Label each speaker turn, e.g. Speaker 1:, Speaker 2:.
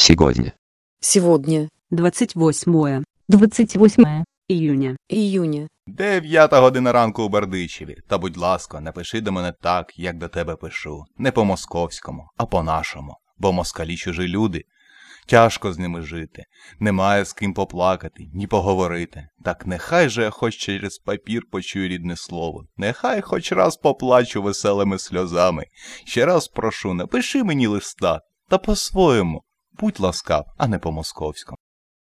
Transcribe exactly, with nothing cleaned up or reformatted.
Speaker 1: Сегодня.
Speaker 2: Сегодня.
Speaker 3: двадцать восьмое
Speaker 4: двадцать восьмое
Speaker 3: июня.
Speaker 2: Июня.
Speaker 5: Дев'ята година ранку у Бердичеві. Та, будь ласка, напиши до мене так, як до тебе пишу. Не по-московському, а по-нашому. Бо москалі чужі люди. Тяжко з ними жити. Немає з ким поплакати, ні поговорити. Так нехай же я хоч через папір почую рідне слово. Нехай хоч раз поплачу веселими сльозами. Ще раз прошу, напиши мені листа. Та по-своєму. Будь ласкав, а не по-московському.